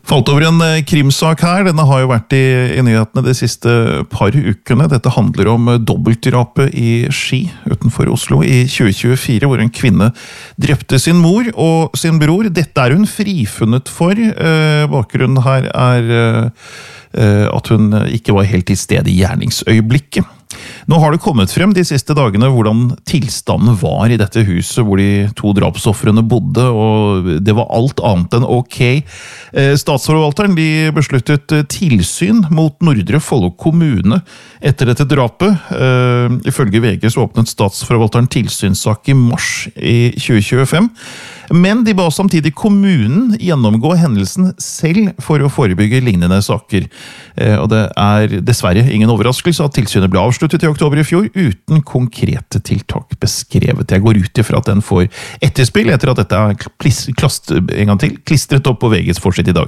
Falt over en krimsak her. Denne har jo vært i nyhetene de siste par ukene. Dette handler om dobbeltdrapet i Ski utenfor Oslo i 2024, hvor en kvinne drepte sin mor og sin bror. Dette er hun frifunnet for. Bakgrunnen her er at hun ikke var helt til stede i gjerningsøyeblikket. Nå har det kommet frem de siste dagene hvordan tilstanden var i dette huset hvor de to drapsoffrene bodde, og det var alt annet enn ok. Statsforvalteren besluttet tilsyn mot Nordre Follo kommune etter dette drapet. Ifølge VG så åpnet statsforvalteren tilsynssak i mars i 2025, men de ba samtidig kommunen gjennomgå hendelsen selv for å forebygge lignende saker. Og det er dessverre ingen overraskelse at tilsynet ble avsluttet i oktober i fjor uten konkrete tiltak beskrevet. Jeg går ut ifra at den får etterspill etter at dette er klistret opp på VGs forside i dag.